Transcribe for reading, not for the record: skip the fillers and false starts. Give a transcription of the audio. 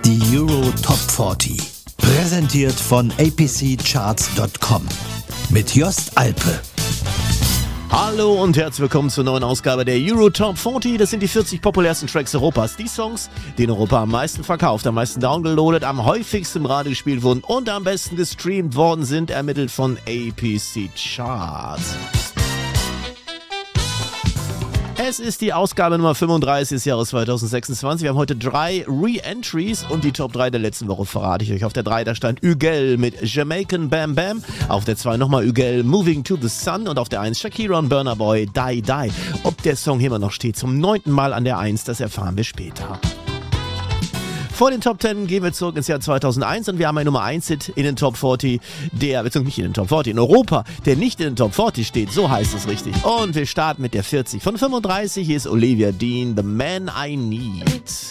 Die Euro Top 40. Präsentiert von apccharts.com. Mit Jost Alpe. Hallo und herzlich willkommen zur neuen Ausgabe der Euro Top 40. Das sind die 40 populärsten Tracks Europas. Die Songs, die in Europa am meisten verkauft, am meisten downgeloadet, am häufigsten im Radio gespielt wurden und am besten gestreamt worden sind, ermittelt von APC Charts. Es ist die Ausgabe Nummer 35 des Jahres 2026. Wir haben heute 3 Re-Entries und die Top 3 der letzten Woche verrate ich euch. Auf der 3, da stand Ügel mit Jamaican Bam Bam. Auf der 2 nochmal Ügel Moving to the Sun. Und auf der 1 Shakira und Burna Boy Die Die. Ob der Song hier immer noch steht zum 9. Mal an der 1, das erfahren wir später. Vor den Top 10 gehen wir zurück ins Jahr 2001 und wir haben einen Nummer 1 Hit in den Top 40, beziehungsweise nicht in den Top 40, in Europa, der nicht in den Top 40 steht, so heißt es richtig. Und wir starten mit der 40 von 35, hier ist Olivia Dean, The Man I Need.